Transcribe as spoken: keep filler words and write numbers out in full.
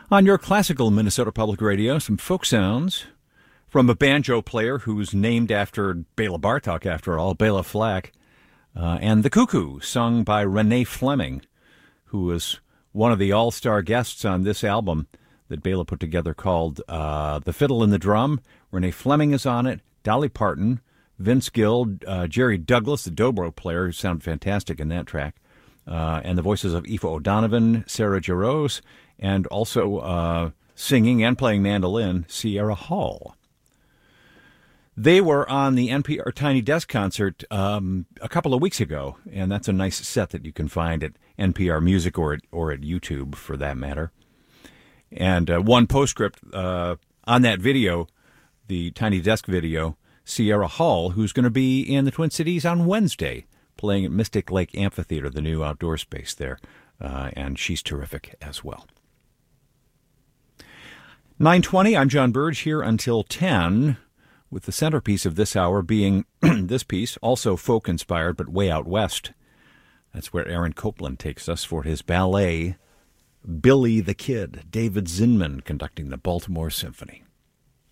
On your classical Minnesota Public Radio, some folk sounds from a banjo player who's named after Bela Bartok, after all, Bela Flack, uh, and The Cuckoo, sung by Renee Fleming, who was one of the all-star guests on this album that Bela put together called uh, The Fiddle and the Drum. Renee Fleming is on it, Dolly Parton, Vince Gill, uh, Jerry Douglas, the dobro player, who sounded fantastic in that track, uh, and the voices of Aoife O'Donovan, Sarah Jarosz, and also uh, singing and playing mandolin, Sierra Hall. They were on the N P R Tiny Desk concert um, a couple of weeks ago, and that's a nice set that you can find at N P R Music or at, or at YouTube, for that matter. And uh, one postscript uh, on that video, the Tiny Desk video, Sierra Hall, who's going to be in the Twin Cities on Wednesday, playing at Mystic Lake Amphitheater, the new outdoor space there, uh, and she's terrific as well. nine twenty, I'm John Burge, here until ten, with the centerpiece of this hour being this piece, also folk-inspired, but way out west. That's where Aaron Copland takes us for his ballet, Billy the Kid, David Zinman conducting the Baltimore Symphony.